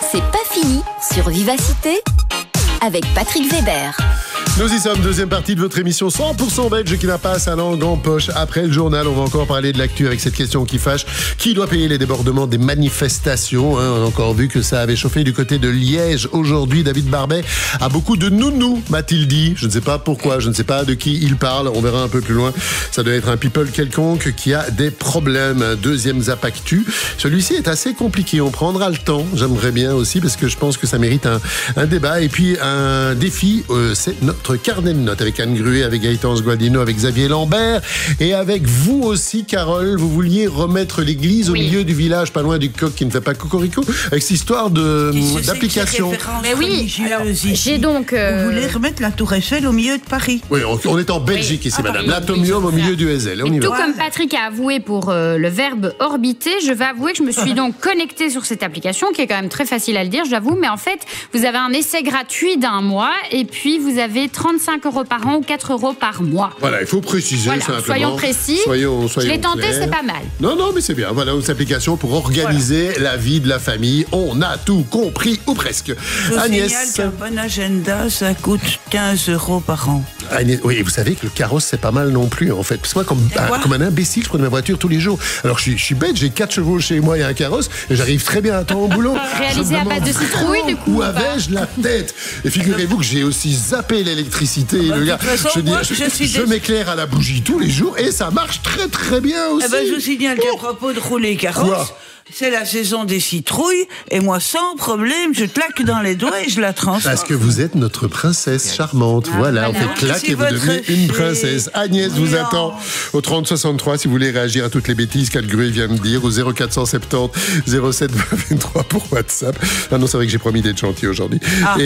C'est pas fini sur Vivacité avec Patrick Weber. Nous y sommes, deuxième partie de votre émission 100% belge qui n'a pas sa langue en poche. Après le journal, on va encore parler de l'actu avec cette question qui fâche. Qui doit payer les débordements des manifestations, On a encore vu que ça avait chauffé du côté de Liège. Aujourd'hui, David Barbet a beaucoup de nounous, m'a-t-il dit. Je ne sais pas pourquoi, je ne sais pas de qui il parle. On verra un peu plus loin. Ça doit être un people quelconque qui a des problèmes. Deuxième Zap Actu. Celui-ci est assez compliqué. On prendra le temps. J'aimerais bien aussi parce que je pense que ça mérite un débat. Et puis un défi, c'est notre carnet de notes avec Anne Gruet, avec Gaëtan Sgualdino, avec Xavier Lambert et avec vous aussi, Carole. Vous vouliez remettre l'église au milieu du village, pas loin du coq qui ne fait pas cocorico, avec cette histoire d'application. Mais oui, alors, j'ai donc... Vous voulez remettre la Tour Eiffel au milieu de Paris? Oui, on est en Belgique ici, madame. L'atomium au milieu du Hesel. On y va. Tout comme Patrick a avoué pour le verbe orbiter, je vais avouer que je me suis donc connectée sur cette application, qui est quand même très facile à le dire, j'avoue, mais en fait, vous avez un essai gratuit d'1 mois, et puis vous avez 35 € par an ou 4 € par mois. Voilà, il faut préciser simplement. Soyons précis. Soyons je l'ai tenté, clairs. c'est pas mal. Non, mais c'est bien. Voilà, une application pour organiser la vie de la famille. On a tout compris, ou presque. Agnès. Signale qu'un bon agenda, ça coûte 15 € par an. Agnès, oui, vous savez que le carrosse, c'est pas mal non plus, en fait. Parce que moi, comme un imbécile, je prends ma voiture tous les jours. Alors, je suis bête, j'ai 4 chevaux chez moi et un carrosse, et j'arrive très bien à temps au boulot. Réalisé à base de citrouille, du coup. Où avais-je la tête? Et figurez-vous que j'ai aussi zappé l'électricité. Le gars, je m'éclaire à la bougie tous les jours et ça marche très très bien aussi. Je vous signale qu'à propos de rouler carrosse, c'est la saison des citrouilles et moi sans problème je claque dans les doigts et je la transforme. Parce que vous êtes notre princesse charmante. Voilà, on fait claque et vous devenez une princesse. Agnès vous attend au 3063 si vous voulez réagir à toutes les bêtises qu'Anne Gruet vient de dire, au 0470 07 23 pour WhatsApp. Ah non, c'est vrai que j'ai promis d'être gentil aujourd'hui.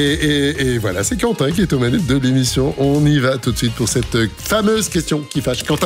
Et voilà, c'est Quentin qui est aux manettes de l'émission. On y va tout de suite pour cette fameuse question qui fâche. Quentin.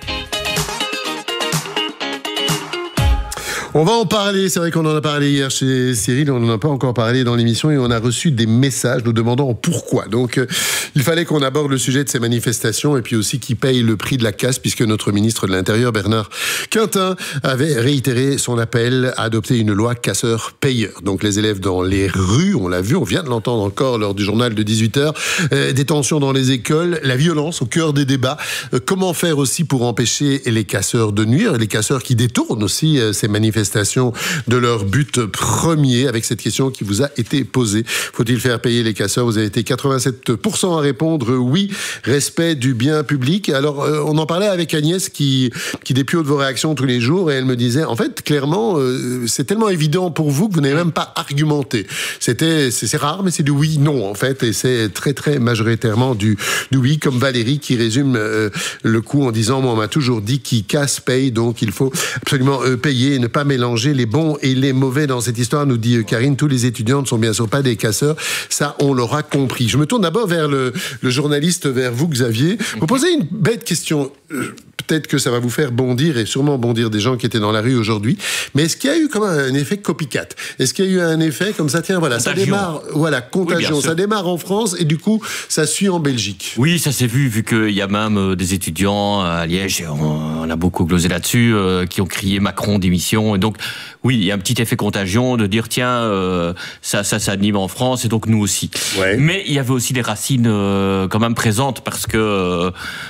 On va en parler, c'est vrai qu'on en a parlé hier chez Cyril, on n'en a pas encore parlé dans l'émission et on a reçu des messages nous demandant pourquoi. Donc il fallait qu'on aborde le sujet de ces manifestations et puis aussi qui paye le prix de la casse puisque notre ministre de l'Intérieur, Bernard Quintin, avait réitéré son appel à adopter une loi casseur-payeur. Donc les élèves dans les rues, on l'a vu, on vient de l'entendre encore lors du journal de 18h, des tensions dans les écoles, la violence au cœur des débats. Comment faire aussi pour empêcher les casseurs de nuire, les casseurs qui détournent aussi ces manifestations de leur but premier, avec cette question qui vous a été posée. Faut-il faire payer les casseurs? Vous avez été 87% à répondre oui, respect du bien public. Alors, on en parlait avec Agnès qui dépiote vos réactions tous les jours et elle me disait, en fait, clairement, c'est tellement évident pour vous que vous n'avez même pas argumenté. C'est rare, mais c'est du oui-non, en fait, et c'est très, très majoritairement du oui, comme Valérie qui résume le coup en disant, moi, on m'a toujours dit qui casse paye, donc il faut absolument payer et ne pas mélanger les bons et les mauvais dans cette histoire, nous dit Karine. Tous les étudiants ne sont bien sûr pas des casseurs. Ça, on l'aura compris. Je me tourne d'abord vers le journaliste, vers vous, Xavier. Vous posez une bête question. Peut-être que ça va vous faire bondir et sûrement bondir des gens qui étaient dans la rue aujourd'hui. Mais est-ce qu'il y a eu comme un effet copycat? Est-ce qu'il y a eu un effet comme ça? Tiens, voilà, contagion. Ça démarre, voilà, contagion. Oui, ça démarre en France et du coup, ça suit en Belgique. Oui, ça s'est vu qu'il y a même des étudiants à Liège, et on a beaucoup glosé là-dessus, qui ont crié Macron démission. Et donc, oui, il y a un petit effet contagion de dire, tiens, ça s'anime en France et donc nous aussi. Ouais. Mais il y avait aussi des racines quand même présentes parce que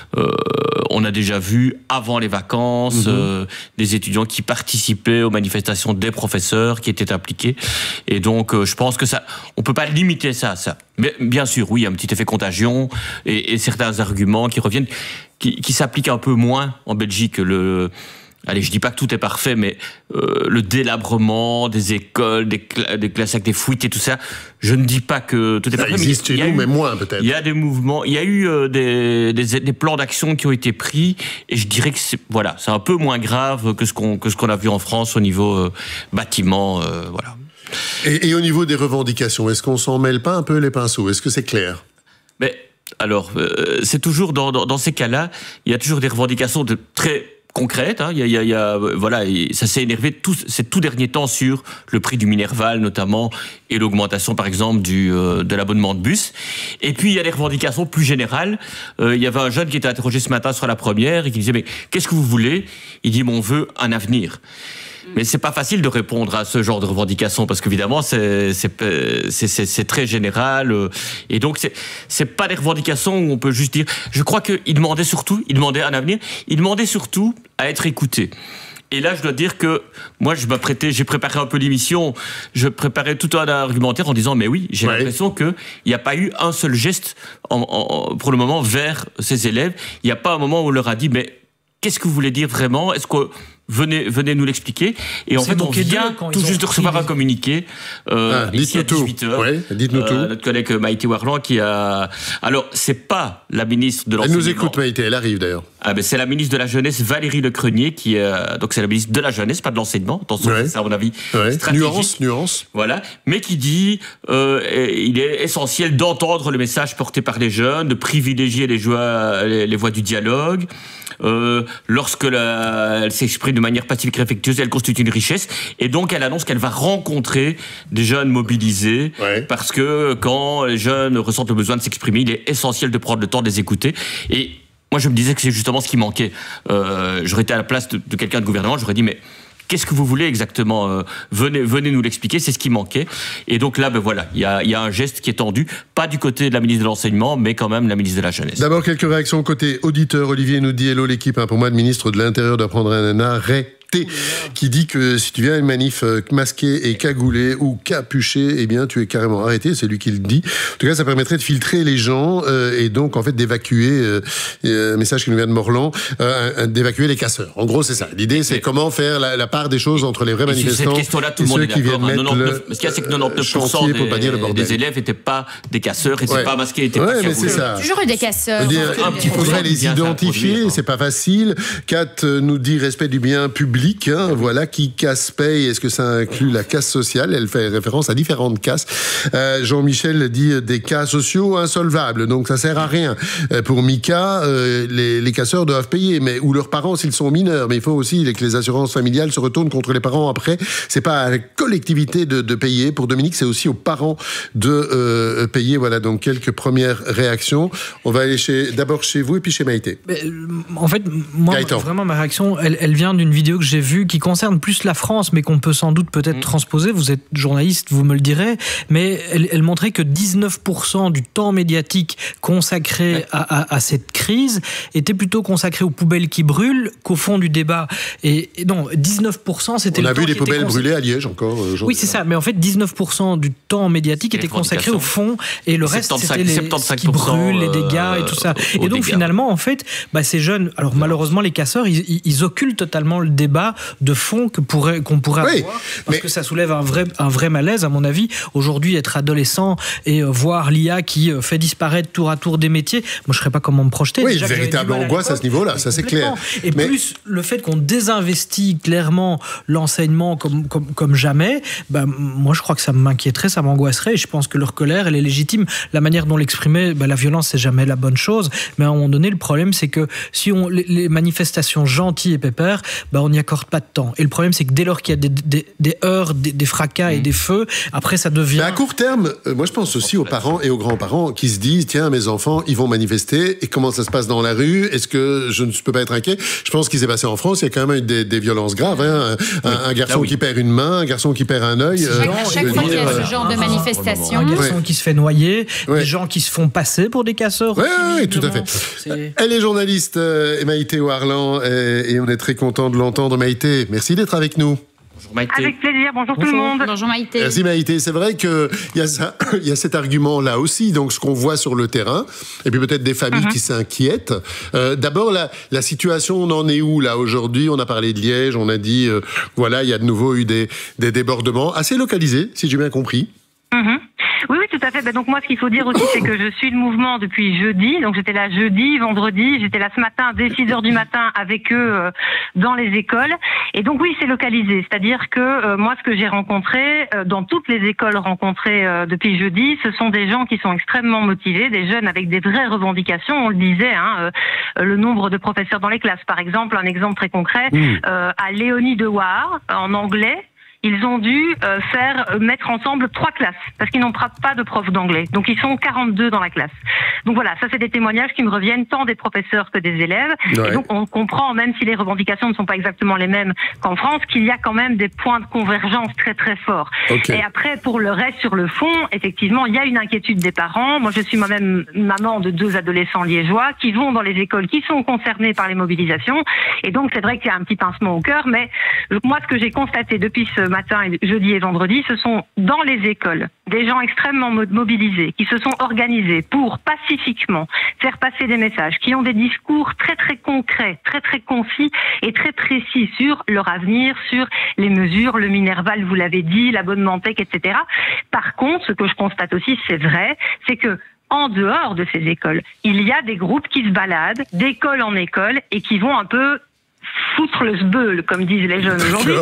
on a déjà vu avant les vacances des étudiants qui participaient aux manifestations des professeurs qui étaient impliqués. Et donc, je pense que ça, on peut pas limiter ça à ça. Mais bien sûr, oui, il y a un petit effet contagion et certains arguments qui reviennent, qui s'appliquent un peu moins en Belgique. Allez, je dis pas que tout est parfait, mais le délabrement des écoles, des classes avec des fuites et tout ça, je ne dis pas que tout est parfait. Ça existe chez nous, mais moins peut-être. Il y a des mouvements, il y a eu des plans d'action qui ont été pris, et je dirais que c'est un peu moins grave que ce qu'on a vu en France au niveau bâtiment, voilà. Et au niveau des revendications, est-ce qu'on s'en mêle pas un peu les pinceaux? Est-ce que c'est clair? Mais alors, c'est toujours dans ces cas-là, il y a toujours des revendications très concrète, hein. Ça s'est énervé ces tout derniers temps sur le prix du Minerval notamment et l'augmentation par exemple de l'abonnement de bus. Et puis il y a des revendications plus générales. Il y avait un jeune qui était interrogé ce matin sur la première et qui disait mais qu'est-ce que vous voulez? Il dit on veut un avenir. Mais c'est pas facile de répondre à ce genre de revendications parce qu'évidemment c'est très général et donc c'est pas des revendications où on peut juste dire. Je crois qu'il demandait un avenir, il demandait surtout à être écouté. Et là, je dois dire que moi, j'ai préparé un peu l'émission, je préparais tout un argumentaire en disant, mais oui, j'ai l'impression qu'il n'y a pas eu un seul geste pour le moment vers ces élèves. Il n'y a pas un moment où on leur a dit, mais qu'est-ce que vous voulez dire vraiment ? Est-ce que venez nous l'expliquer. Et en fait, on vient tout juste de recevoir un communiqué ici à 18h. Oui, dites-nous tout. Notre collègue Maïté Warland qui a... Alors, c'est pas la ministre de l'Enseignement. Elle nous écoute, Maïté, elle arrive d'ailleurs. C'est la ministre de la Jeunesse, Valérie Lecrenier, qui donc c'est la ministre de la Jeunesse, pas de l'Enseignement. Attention, c'est à mon avis stratégique. Nuance. Voilà. Mais qui dit il est essentiel d'entendre le message porté par les jeunes, de privilégier les voies du dialogue. Lorsque elle s'exprime de manière pacifique et respectueuse, elle constitue une richesse. Et donc, elle annonce qu'elle va rencontrer des jeunes mobilisés. Parce que quand les jeunes ressentent le besoin de s'exprimer, il est essentiel de prendre le temps de les écouter. Et moi, je me disais que c'est justement ce qui manquait. J'aurais été à la place de quelqu'un de gouvernement, j'aurais dit, mais qu'est-ce que vous voulez exactement ? Venez nous l'expliquer, c'est ce qui manquait. Et donc là, voilà, il y a un geste qui est tendu, pas du côté de la ministre de l'Enseignement, mais quand même la ministre de la Jeunesse. D'abord, quelques réactions côté auditeur. Olivier nous dit « Hello l'équipe, pour moi, le ministre de l'Intérieur doit prendre un arrêt ». Qui dit que si tu viens à une manif masqué et cagoulé ou capuché, eh bien tu es carrément arrêté, c'est lui qui le dit. En tout cas, ça permettrait de filtrer les gens et donc en fait d'évacuer, un message qui nous vient de Morland, d'évacuer les casseurs. En gros, c'est ça. L'idée, c'est comment faire la part des choses entre les vrais manifestants cette question-là, tout et le monde ceux est qui viennent d'accord. mettre Ce qu'il y a, c'est que 99% des élèves n'étaient pas des casseurs, n'étaient pas masqués, n'étaient pas cagoulés. C'est ça. Toujours eu des casseurs. Il faudrait les identifier, c'est pas facile. Kat nous dit respect du bien public, voilà. Qui casse paye, est-ce que ça inclut la casse sociale ? Elle fait référence à différentes casses. Jean-Michel dit des cas sociaux insolvables, donc ça sert à rien. Pour Mika, les casseurs doivent payer, ou leurs parents s'ils sont mineurs, mais il faut aussi que les assurances familiales se retournent contre les parents après. C'est pas à la collectivité de payer. Pour Dominique, c'est aussi aux parents de payer. Voilà, donc quelques premières réactions. On va aller d'abord chez vous et puis chez Maïté. En fait, moi, vraiment, ma réaction, elle vient d'une vidéo que j'ai vue qui concerne plus la France, mais qu'on peut sans doute peut-être transposer. Vous êtes journaliste, vous me le direz, mais elle montrait que 19% du temps médiatique consacré à cette crise était plutôt consacré aux poubelles qui brûlent qu'au fond du débat. Et non, 19% c'était le temps. On a vu des poubelles brûlées à Liège encore aujourd'hui. Oui, c'est ça, mais en fait 19% du temps médiatique était consacré au fond et le reste c'était ce qui brûle, les dégâts et tout ça. Et donc finalement, en fait, ces jeunes, alors malheureusement les casseurs, ils occultent totalement le débat de fond qu'on pourrait avoir, parce que ça soulève un vrai malaise, à mon avis. Aujourd'hui, être adolescent et voir l'IA qui fait disparaître tour à tour des métiers, moi, je ne saurais pas comment me projeter. Oui, une véritable angoisse à ce niveau-là, ça c'est clair. Et plus le fait qu'on désinvestit clairement l'enseignement comme jamais, moi, je crois que ça m'inquiéterait, ça m'angoisserait, et je pense que leur colère, elle est légitime. La manière dont l'exprimer, la violence, c'est jamais la bonne chose, mais à un moment donné, le problème, c'est que si les manifestations gentilles et pépères, on n'y accorde pas de temps. Et le problème, c'est que dès lors qu'il y a des heurts, des fracas et des feux, après ça devient... Mais à court terme, moi je pense aussi aux parents et aux grands-parents qui se disent, tiens, mes enfants, ils vont manifester, et comment ça se passe dans la rue ? Est-ce que je ne peux pas être inquiet ? Je pense qu'il s'est passé en France, il y a quand même eu des violences graves. Un garçon qui perd une main, un garçon qui perd un œil. À chaque fois qu'il y a ce genre de manifestation. Un garçon qui se fait noyer, des gens qui se font passer pour des casseurs. Oui, tout à fait. Elle est journaliste, Maïté Warland, et on est très content de l'entendre. Maïté, merci d'être avec nous. Bonjour Maïté. Avec plaisir, bonjour tout le monde. Bonjour Maïté. Merci Maïté. C'est vrai qu'il y a cet argument-là aussi, donc ce qu'on voit sur le terrain, et puis peut-être des familles qui s'inquiètent. D'abord, la situation, on en est où là aujourd'hui ? On a parlé de Liège, on a dit, il y a de nouveau eu des débordements assez localisés, si j'ai bien compris. Oui, tout à fait. Donc moi, ce qu'il faut dire aussi, c'est que je suis le mouvement depuis jeudi. Donc j'étais là jeudi, vendredi. J'étais là ce matin dès 6h du matin avec eux dans les écoles. Et donc oui, c'est localisé. C'est-à-dire que moi, ce que j'ai rencontré dans toutes les écoles rencontrées depuis jeudi, ce sont des gens qui sont extrêmement motivés, des jeunes avec des vraies revendications. On le disait, le nombre de professeurs dans les classes. Par exemple, un exemple très concret, à Léonie Dewar, en anglais, ils ont dû mettre ensemble 3 classes, parce qu'ils n'ont pas de prof d'anglais. Donc ils sont 42 dans la classe. Donc voilà, ça c'est des témoignages qui me reviennent tant des professeurs que des élèves. Ouais. Et donc on comprend, même si les revendications ne sont pas exactement les mêmes qu'en France, qu'il y a quand même des points de convergence très très forts. Okay. Et après, pour le reste, sur le fond, effectivement, il y a une inquiétude des parents. Moi, je suis moi-même maman de 2 adolescents liégeois qui vont dans les écoles qui sont concernées par les mobilisations. Et donc, c'est vrai qu'il y a un petit pincement au cœur, mais moi, ce que j'ai constaté depuis ce matin, jeudi et vendredi, ce sont dans les écoles des gens extrêmement mobilisés, qui se sont organisés pour pacifiquement faire passer des messages, qui ont des discours très très concrets, très très concis et très précis sur leur avenir, sur les mesures, le Minerval, vous l'avez dit, l'abonnement PEC, etc. Par contre, ce que je constate aussi, c'est vrai, c'est que en dehors de ces écoles, il y a des groupes qui se baladent d'école en école et qui vont un peu foutre le sbeul, comme disent les jeunes aujourd'hui.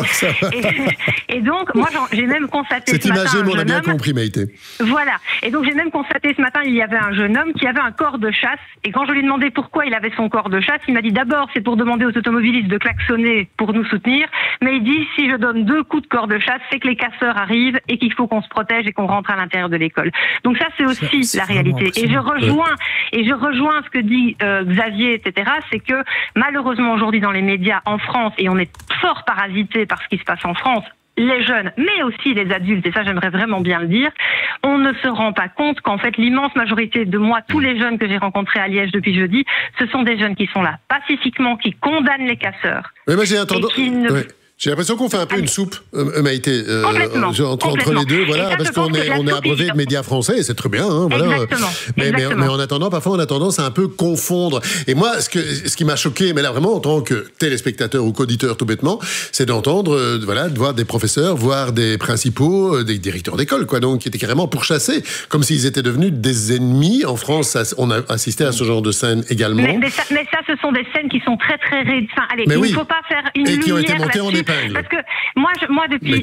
Et donc, moi, j'ai même constaté cette image, on a bien compris, Maïté. Voilà. Et donc, j'ai même constaté ce matin, il y avait un jeune homme qui avait un corps de chasse. Et quand je lui ai demandé pourquoi il avait son corps de chasse, il m'a dit d'abord, c'est pour demander aux automobilistes de klaxonner pour nous soutenir. Mais il dit, si je donne 2 coups de corps de chasse, c'est que les casseurs arrivent et qu'il faut qu'on se protège et qu'on rentre à l'intérieur de l'école. Donc ça, c'est aussi la réalité. Et je rejoins ce que dit Xavier, etc. C'est que malheureusement, aujourd'hui, dans les médias en France, et on est fort parasité par ce qui se passe en France, les jeunes, mais aussi les adultes, et ça j'aimerais vraiment bien le dire, on ne se rend pas compte qu'en fait l'immense majorité de moi, tous les jeunes que j'ai rencontrés à Liège depuis jeudi, ce sont des jeunes qui sont là pacifiquement, qui condamnent les casseurs. Mais moi j'ai J'ai l'impression qu'on fait un peu une soupe, Maïté, entre les deux, voilà, parce qu'on est abreuvé de médias français, et c'est très bien, hein, voilà. Exactement. Mais en attendant, parfois on a tendance à un peu confondre. Et moi, ce qui m'a choqué, mais là vraiment en tant que téléspectateur ou qu'auditeur tout bêtement, c'est d'entendre, de voir des professeurs, voir des principaux, des directeurs d'école, quoi, donc qui étaient carrément pourchassés, comme s'ils étaient devenus des ennemis. En France, on a assisté à ce genre de scène également. Mais ça, ce sont des scènes qui sont très très enfin, allez, il ne faut pas faire une lumière qui ont été montées en épingle. Parce que moi depuis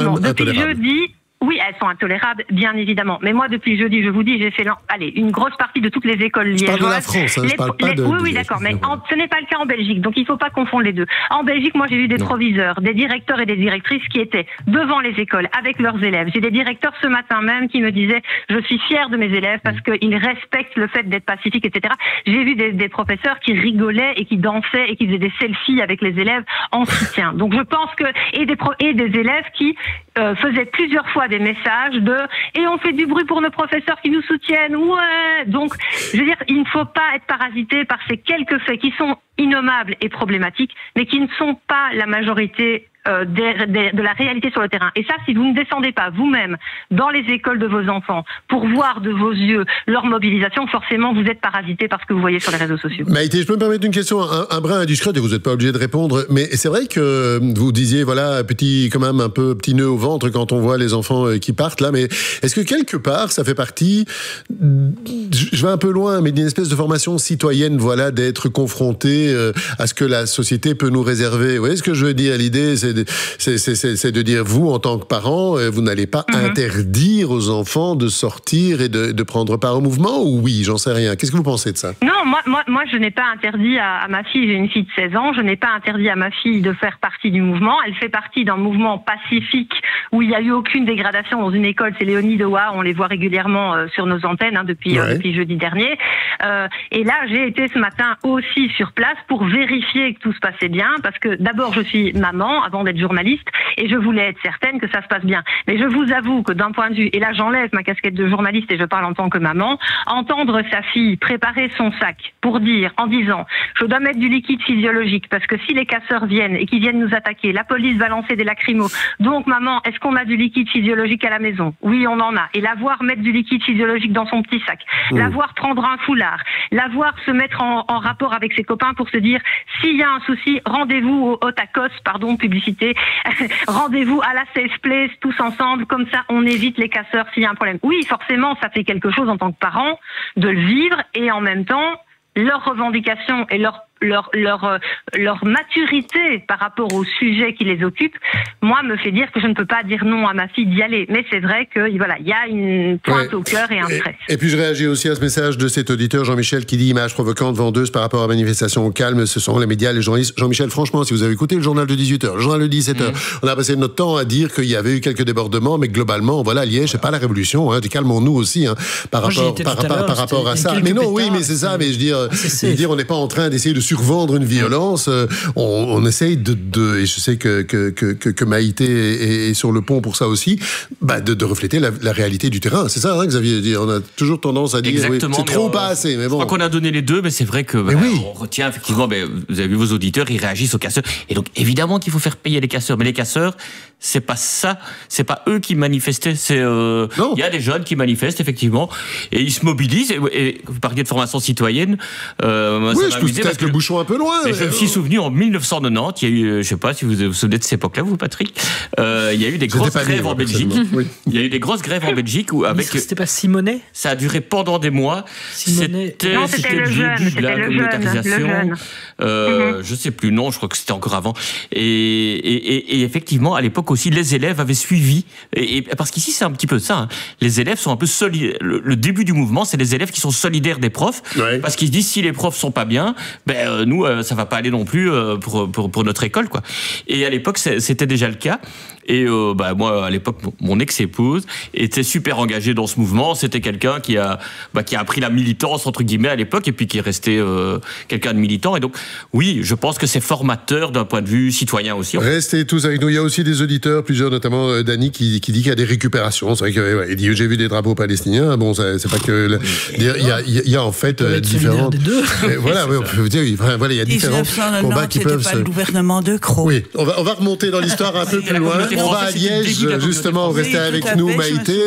jeudi, oui, elles sont intolérables, bien évidemment. Mais moi, depuis jeudi, je vous dis, j'ai fait une grosse partie de toutes les écoles liégeoises. Je parle de la France, je parle pas de... Oui, d'accord, mais ce n'est pas le cas en Belgique, donc il ne faut pas confondre les deux. En Belgique, moi, j'ai eu des proviseurs, des directeurs et des directrices qui étaient devant les écoles, avec leurs élèves. J'ai des directeurs ce matin même qui me disaient, je suis fière de mes élèves parce qu'ils respectent le fait d'être pacifiques, etc. J'ai vu des professeurs qui rigolaient et qui dansaient et qui faisaient des selfies avec les élèves en soutien. Donc je pense que... Et des élèves qui faisaient plusieurs fois des messages et on fait du bruit pour nos professeurs qui nous soutiennent, ouais. Donc, je veux dire, il ne faut pas être parasité par ces quelques faits qui sont innommables et problématiques, mais qui ne sont pas la majorité de la réalité sur le terrain. Et ça, si vous ne descendez pas vous-même dans les écoles de vos enfants pour voir de vos yeux leur mobilisation, forcément vous êtes parasité par ce que vous voyez sur les réseaux sociaux. Maïté, je peux me permettre une question un brin indiscrète et vous n'êtes pas obligé de répondre, mais c'est vrai que vous disiez, voilà, quand même un peu petit nœud au ventre quand on voit les enfants qui partent là, mais est-ce que quelque part ça fait partie, je vais un peu loin, mais d'une espèce de formation citoyenne, voilà, d'être confronté à ce que la société peut nous réserver. Vous voyez ce que je veux dire? L'idée, c'est de dire, vous, en tant que parents, vous n'allez pas interdire aux enfants de sortir et de prendre part au mouvement, ou oui, j'en sais rien. Qu'est-ce que vous pensez de ça? Non, moi, je n'ai pas interdit à ma fille, j'ai une fille de 16 ans, je n'ai pas interdit à ma fille de faire partie du mouvement. Elle fait partie d'un mouvement pacifique où il n'y a eu aucune dégradation dans une école. C'est Léonie Dewa, on les voit régulièrement sur nos antennes depuis jeudi dernier. Et là, j'ai été ce matin aussi sur place pour vérifier que tout se passait bien, parce que d'abord, je suis maman avant d'être journaliste et je voulais être certaine que ça se passe bien. Mais je vous avoue que d'un point de vue, et là j'enlève ma casquette de journaliste et je parle en tant que maman, entendre sa fille préparer son sac en disant je dois mettre du liquide physiologique parce que si les casseurs viennent et qu'ils viennent nous attaquer, la police va lancer des lacrymos. Donc maman, est-ce qu'on a du liquide physiologique à la maison? Oui, on en a. Et la voir mettre du liquide physiologique dans son petit sac, la voir prendre un foulard, la voir se mettre en rapport avec ses copains pour se dire s'il y a un souci, rendez-vous au Otakos, pardon, publicité, rendez-vous à la Safe Place tous ensemble, comme ça on évite les casseurs s'il y a un problème. Oui, forcément, ça fait quelque chose en tant que parent de le vivre et en même temps, leurs revendications et leur maturité par rapport au sujet qui les occupe, moi, me fait dire que je ne peux pas dire non à ma fille d'y aller. Mais c'est vrai que voilà, il y a une pointe au cœur et un stress. Et puis je réagis aussi à ce message de cet auditeur Jean-Michel qui dit image provocante, vendeuse par rapport à manifestation au calme, ce sont les médias, les journalistes. Jean-Michel, franchement, si vous avez écouté le journal de 18h, le journal de 17h, on a passé notre temps à dire qu'il y avait eu quelques débordements, mais globalement, voilà, Liège, c'est pas la révolution, calmons-nous aussi, par rapport à ça. Mais non, oui, mais c'est ça, mais je veux dire, on n'est pas en train d'essayer de survendre une violence, on essaye et je sais que Maïté est sur le pont pour ça aussi, de refléter la réalité du terrain. C'est ça, Xavier, on a toujours tendance à dire exactement, c'est trop pas assez, mais bon. Je crois qu'on a donné les deux, mais c'est vrai que on retient effectivement, vous avez vu vos auditeurs, ils réagissent aux casseurs, et donc évidemment qu'il faut faire payer les casseurs, mais les casseurs, c'est pas ça, c'est pas eux qui manifestaient, il y a des jeunes qui manifestent effectivement, et ils se mobilisent, et vous parliez de formation citoyenne, je pousse peut-être le bouchon un peu loin. Mais je me suis souvenu en 1990, il y a eu, je sais pas si vous vous souvenez de cette époque-là, vous Patrick, il y a eu des grosses grèves en Belgique. Il y a eu des grosses grèves en Belgique où avec. C'était pas Simonet ? Ça a duré pendant des mois. C'était le début de la communautarisation. Je sais plus, non, je crois que c'était encore avant. Et effectivement, à l'époque aussi, les élèves avaient suivi. Et parce qu'ici, c'est un petit peu ça. Les élèves sont un peu solidaires. Le début du mouvement, c'est les élèves qui sont solidaires des profs, parce qu'ils se disent si les profs sont pas bien, nous, ça va pas aller non plus pour notre école, quoi. Et à l'époque, c'était déjà le cas. Et moi, à l'époque, mon ex-épouse était super engagée dans ce mouvement. C'était quelqu'un qui a appris la militance, entre guillemets, à l'époque, et puis qui est resté quelqu'un de militant. Et donc, oui, je pense que c'est formateur d'un point de vue citoyen aussi. Restez tous avec nous. Il y a aussi des auditeurs, plusieurs, notamment Dany, qui dit qu'il y a des récupérations. C'est vrai qu'il dit j'ai vu des drapeaux palestiniens. Bon, c'est pas que... Il y a en fait différentes... Voilà, on peut dire, il y a différents combats qui peuvent... C'était pas le gouvernement de Crot. Oui, on va remonter dans l'histoire un peu plus loin. On va à Liège, justement, restez avec nous, Maïté.